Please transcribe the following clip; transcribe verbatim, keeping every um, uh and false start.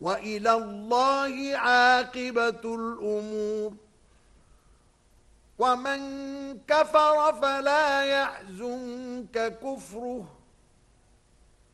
وإلى الله عاقبة الأمور ومن كفر فلا يحزنك كفره